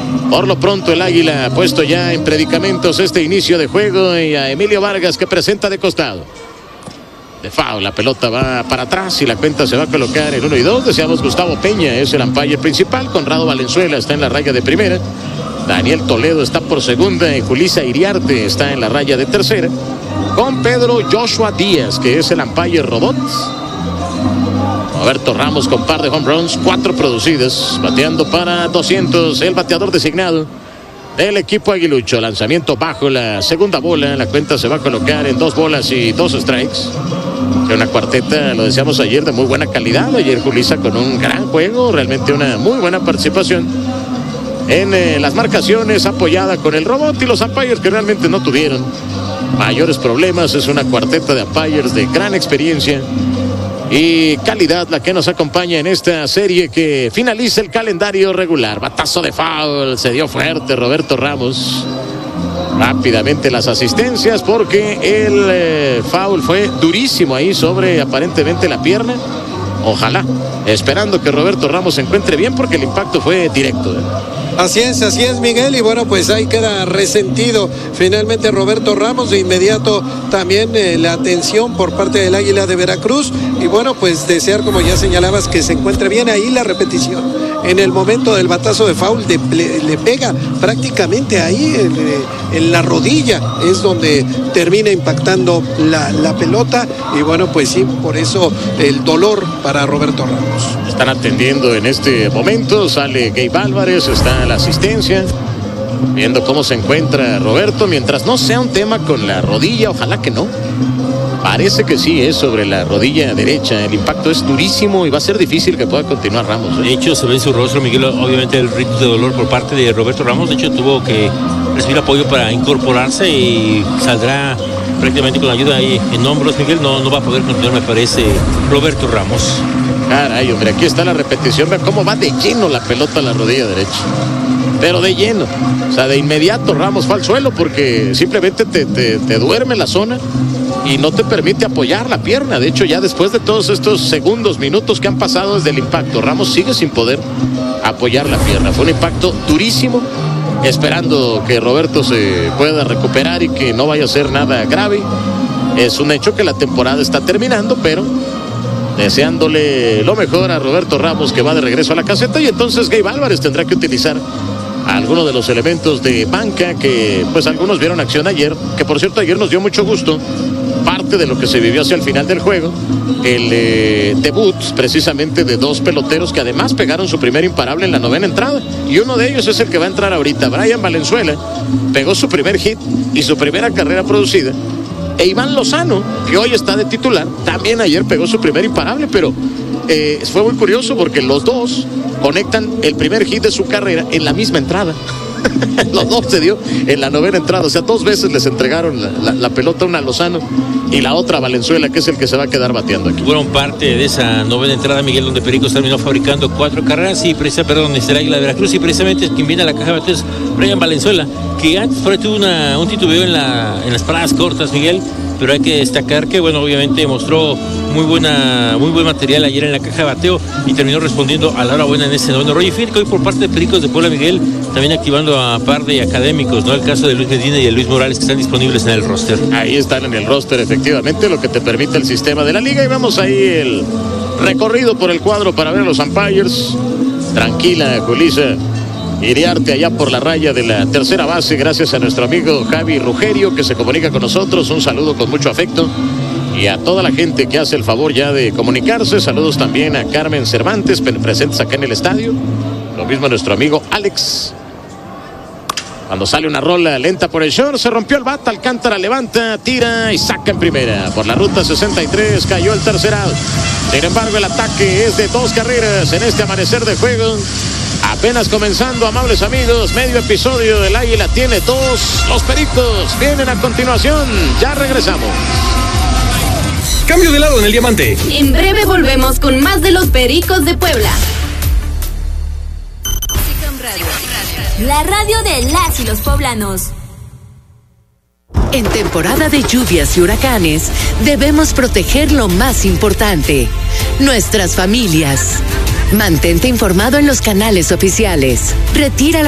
Por lo pronto el Águila ha puesto ya en predicamentos este inicio de juego y a Emilio Vargas que presenta de costado. De foul, la pelota va para atrás y la cuenta se va a colocar en 1-2. Deseamos Gustavo Peña, es el umpire principal. Conrado Valenzuela está en la raya de primera. Daniel Toledo está por segunda y Julissa Iriarte está en la raya de tercera. Con Pedro Joshua Díaz, que es el umpire robot. Roberto Ramos con par de home runs, 4 producidas, bateando para 200, el bateador designado del equipo aguilucho. Lanzamiento bajo, la segunda bola, la cuenta se va a colocar en 2 bolas y 2 strikes. Una cuarteta, lo decíamos ayer, de muy buena calidad. Ayer Julissa con un gran juego, realmente una muy buena participación en las marcaciones, apoyada con el robot y los umpires que realmente no tuvieron mayores problemas. Es una cuarteta de umpires de gran experiencia y calidad la que nos acompaña en esta serie que finaliza el calendario regular. Batazo de foul, se dio fuerte Roberto Ramos. Rápidamente las asistencias porque el foul fue durísimo ahí sobre aparentemente la pierna. Ojalá, esperando que Roberto Ramos se encuentre bien porque el impacto fue directo. Así es, Miguel, y bueno, pues ahí queda resentido finalmente Roberto Ramos. De inmediato también la atención por parte del Águila de Veracruz, y bueno, pues desear, como ya señalabas, que se encuentre bien. Ahí la repetición, en el momento del batazo de foul, le pega prácticamente ahí en la rodilla, es donde termina impactando la pelota, y bueno, pues sí, por eso el dolor para Roberto Ramos. Están atendiendo en este momento, sale Gabe Álvarez, está la asistencia, viendo cómo se encuentra Roberto, mientras no sea un tema con la rodilla, ojalá que no. Parece que sí, es sobre la rodilla derecha. El impacto es durísimo y va a ser difícil que pueda continuar Ramos. De hecho, se ve en su rostro, Miguel, obviamente el ritmo de dolor por parte de Roberto Ramos. De hecho, tuvo que recibir apoyo para incorporarse y saldrá prácticamente con ayuda ahí en hombros. Miguel no va a poder continuar, me parece, Roberto Ramos. Caray, hombre, aquí está la repetición. Vean cómo va de lleno la pelota a la rodilla derecha. Pero de lleno. O sea, de inmediato Ramos fue al suelo porque simplemente te duerme la zona y no te permite apoyar la pierna. De hecho, ya después de todos estos segundos, minutos que han pasado desde el impacto, Ramos sigue sin poder apoyar la pierna. Fue un impacto durísimo, esperando que Roberto se pueda recuperar y que no vaya a ser nada grave. Es un hecho que la temporada está terminando, pero deseándole lo mejor a Roberto Ramos, que va de regreso a la caseta, y entonces Gabe Álvarez tendrá que utilizar algunos de los elementos de banca que pues algunos vieron acción ayer, que por cierto ayer nos dio mucho gusto parte de lo que se vivió hacia el final del juego, el debut precisamente de 2 peloteros que además pegaron su primer imparable en la 9ª entrada, y uno de ellos es el que va a entrar ahorita. Brian Valenzuela pegó su primer hit y su primera carrera producida, e Iván Lozano, que hoy está de titular, también ayer pegó su primer imparable, pero fue muy curioso porque los dos conectan el primer hit de su carrera en la misma entrada. Los dos se dio en la 9ª entrada, o sea, 2 veces les entregaron la pelota, una a Lozano y la otra a Valenzuela, que es el que se va a quedar bateando aquí. Fueron parte de esa 9ª entrada, Miguel, donde Pericos terminó fabricando 4 carreras y el Águila de Veracruz, y precisamente quien viene a la caja de bateos, Brian Valenzuela, que antes tuvo un titubeo en las paradas cortas, Miguel, pero hay que destacar que, bueno, obviamente mostró muy buen material ayer en la caja de bateo y terminó respondiendo a la hora buena en ese 9º. Roger Fink, hoy por parte de Pericos de Puebla, Miguel, también activando a par de académicos, ¿no? El caso de Luis Medina y de Luis Morales, que están disponibles en el roster. Ahí están en el roster, efectivamente, lo que te permite el sistema de la liga, y vamos ahí el recorrido por el cuadro para ver a los umpires. Tranquila Julissa Iriarte allá por la raya de la tercera base, gracias a nuestro amigo Javi Rugerio, que se comunica con nosotros. Un saludo con mucho afecto, y a toda la gente que hace el favor ya de comunicarse. Saludos también a Carmen Cervantes, presentes acá en el estadio. Lo mismo a nuestro amigo Alex. Cuando sale una rola lenta por el short, se rompió el bat, Alcántara levanta, tira y saca en primera. Por la ruta 63 cayó el tercer out. Sin embargo, el ataque es de 2 carreras en este amanecer de juego. Apenas comenzando, amables amigos, medio episodio del Águila tiene 2. Los Pericos vienen a continuación. Ya regresamos. Cambio de lado en el diamante. En breve volvemos con más de los Pericos de Puebla. La radio de las y los poblanos. En temporada de lluvias y huracanes, debemos proteger lo más importante: nuestras familias. Mantente informado en los canales oficiales. Retira